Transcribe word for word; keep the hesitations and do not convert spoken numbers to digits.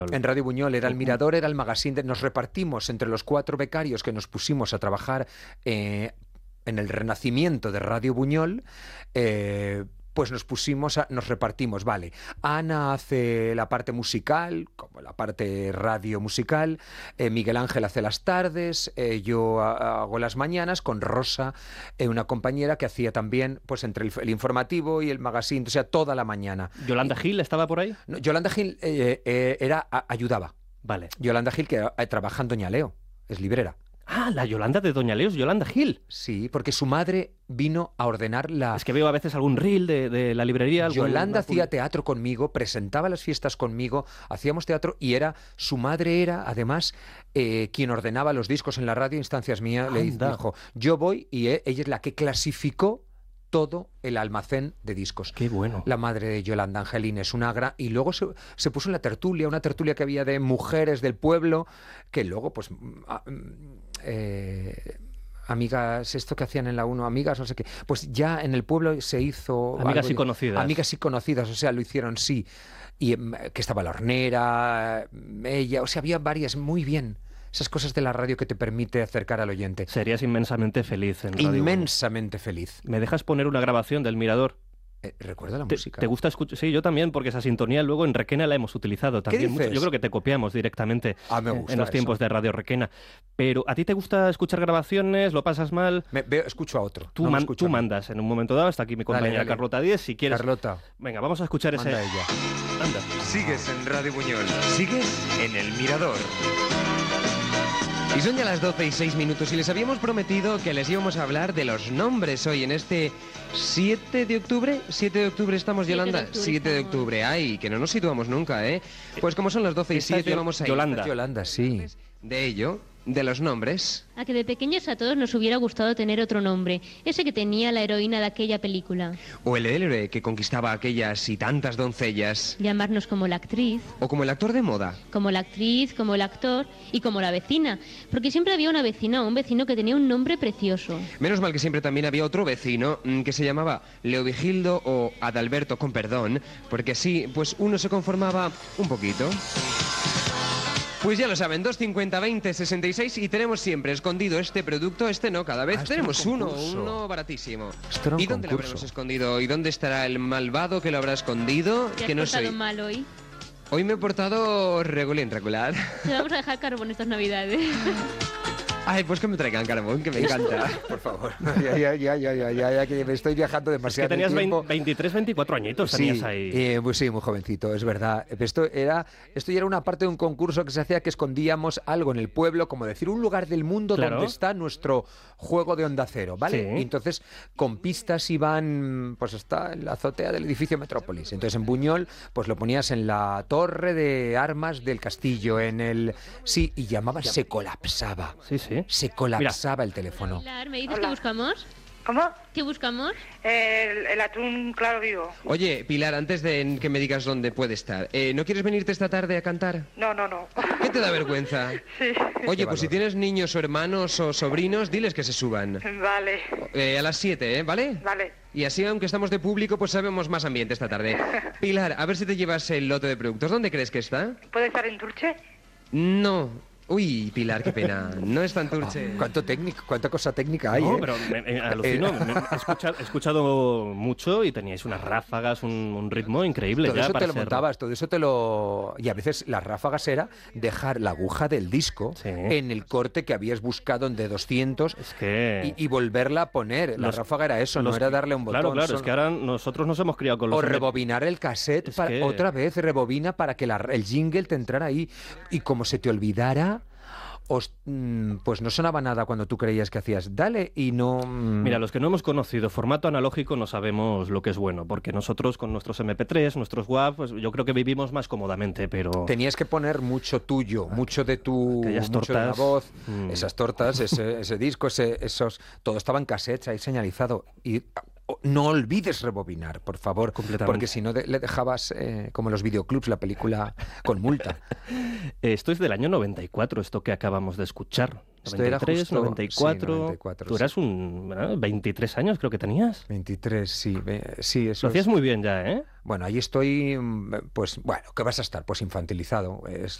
En Radio Buñol era el Mirador, era el magazine. De, nos repartimos entre los cuatro becarios que nos pusimos a trabajar eh, en el renacimiento de Radio Buñol. Eh, pues nos pusimos, a, nos repartimos, vale, Ana hace la parte musical, como la parte radio musical, eh, Miguel Ángel hace las tardes, eh, yo a, hago las mañanas con Rosa, eh, una compañera que hacía también, pues entre el, el informativo y el magazine, o sea, toda la mañana. ¿Yolanda Gil estaba por ahí? No, Yolanda Gil eh, eh, era, a, ayudaba. Vale. Yolanda Gil, que eh, trabaja en Doña Leo, es librera. Ah, la Yolanda de Doña Leo es Yolanda Gil. Sí, porque su madre vino a ordenar la... Es que veo a veces algún reel de, de la librería. Algún... Yolanda hacía teatro conmigo, presentaba las fiestas conmigo, hacíamos teatro y era, su madre era, además, eh, quien ordenaba los discos en la radio, instancias mías, le dijo, yo voy y eh, ella es la que clasificó todo el almacén de discos. Qué bueno. La madre de Yolanda Angelín es una gran... Y luego se, se puso en la tertulia, una tertulia que había de mujeres del pueblo, que luego, pues... Eh, amigas, esto que hacían en la uno, amigas, no sé qué, pues ya en el pueblo se hizo... Amigas algo, y conocidas. Amigas y conocidas, o sea, lo hicieron, sí. Y que estaba la hornera, ella, o sea, había varias, muy bien. Esas cosas de la radio que te permite acercar al oyente. Serías inmensamente feliz en Radio Inmensamente Buñol. Feliz. ¿Me dejas poner una grabación del Mirador? Eh, ¿Recuerda la ¿Te, música? ¿Te gusta escuchar? Sí, yo también, porque esa sintonía luego en Requena la hemos utilizado también. ¿Qué dices? Mucho. Yo creo que te copiamos directamente ah, me gusta en los eso. tiempos de Radio Requena. Pero ¿a ti te gusta escuchar grabaciones? ¿Lo pasas mal? Me, veo, escucho a otro. Tú, no man, escucho tú mandas en un momento dado. Está aquí mi compañera dale, dale. Carlota Díez. Si quieres... Carlota. Venga, vamos a escuchar Manda ese... ella. Anda. Sigues en Radio Buñol. Sigues en El Mirador. Y son ya las doce y seis minutos y les habíamos prometido que les íbamos a hablar de los nombres hoy en este siete de octubre. ¿siete de octubre estamos, Yolanda? siete de octubre. Ay, que no nos situamos nunca, ¿eh? Pues como son las doce y siete, vamos a ir. Yolanda. Yolanda, sí. De ello, de los nombres. A que de pequeños a todos nos hubiera gustado tener otro nombre, ese que tenía la heroína de aquella película. O el héroe que conquistaba a aquellas y tantas doncellas. Llamarnos como la actriz. O como el actor de moda. Como la actriz, como el actor y como la vecina. Porque siempre había una vecina o un vecino que tenía un nombre precioso. Menos mal que siempre también había otro vecino mmm, que se llamaba Leovigildo o Adalberto, con perdón, porque así, pues uno se conformaba un poquito. Pues ya lo saben, dos cincuenta veinte sesenta y seis y tenemos siempre escondido este producto, este no, cada vez ah, tenemos un uno, concurso. uno baratísimo. Esto era un ¿Y dónde concurso. lo habremos escondido? ¿Y dónde estará el malvado que lo habrá escondido? ¿Te has Que no portado sé. mal hoy? Hoy me he portado regulín, regular. Te vamos a dejar carbón estas navidades. Ay, pues que me traigan carbón, que me encanta. Por favor. Ya, ya, ya, ya, ya, ya, ya, que me estoy viajando demasiado. Que tenías tiempo. veintitrés, veinticuatro añitos, tenías sí, ahí. Eh, pues sí, muy jovencito, es verdad. Esto era, esto ya era una parte de un concurso que se hacía que escondíamos algo en el pueblo, como decir, un lugar del mundo Claro. donde está nuestro juego de Onda Cero, ¿vale? Sí. Y entonces, con pistas iban, pues está en la azotea del edificio Metrópolis. Entonces, en Buñol, pues lo ponías en la torre de armas del castillo, en el... Sí, y llamabas, se colapsaba. Sí, sí. Se colapsaba el teléfono. Pilar, ¿me dices Hola. qué buscamos? ¿Cómo? ¿Qué buscamos? El, el atún claro vivo. Oye, Pilar, antes de que me digas dónde puede estar, eh, ¿no quieres venirte esta tarde a cantar? No, no, no. ¿Qué te da vergüenza? Sí. Oye, pues si tienes niños o hermanos o sobrinos, diles que se suban. Vale, Eh, a las siete, ¿eh? ¿Vale? vale. Y así, aunque estamos de público, pues sabemos más ambiente esta tarde. Pilar, a ver si te llevas el lote de productos. ¿Dónde crees que está? ¿Puede estar en Turche? No. Uy, Pilar, qué pena. No es tan Turche. ¿Cuánto técnico, cuánta cosa técnica hay, No, eh? pero me, me alucino. Me- he, escuchado, he escuchado mucho y teníais unas ráfagas, un, un ritmo increíble. Todo ya eso para te lo ser- montabas, todo eso te lo... Y a veces las ráfagas era dejar la aguja del disco Sí. en el corte que habías buscado en de doscientos Es que... y, y volverla a poner. La Los- ráfaga era eso, no los- era darle un botón. Claro, claro, solo- es que ahora nosotros nos hemos criado con los... O M P. rebobinar el cassette, Es para- que- otra vez rebobina para que la- el jingle te entrara ahí. Y como se te olvidara, os- mm, pues no sonaba nada cuando tú creías que hacías dale y no... mm, Mira, los que no hemos conocido formato analógico no sabemos lo que es bueno, porque nosotros con nuestros eme pe tres, nuestros W A V, pues yo creo que vivimos más cómodamente, pero... Tenías que poner mucho tuyo, mucho de tu Aquellas mucho de la tortas, voz, mm. esas tortas, ese, ese disco, ese, esos, todo estaba en cassettes ahí señalizado. Y oh, no olvides rebobinar, por favor, Completamente. porque si no de- le dejabas eh, como en los videoclubs la película con multa. Eh, Esto es del año noventa y cuatro, esto que acabamos de escuchar. Esto era noventa y tres, justo- noventa y cuatro... sí, noventa y cuatro, Tú sí. eras un... ¿verdad? veintitrés años creo que tenías. veintitrés, sí, ve- sí, eso Lo hacías es. muy bien ya, ¿eh? Bueno, ahí estoy, pues, bueno, ¿qué vas a estar? Pues infantilizado. Es,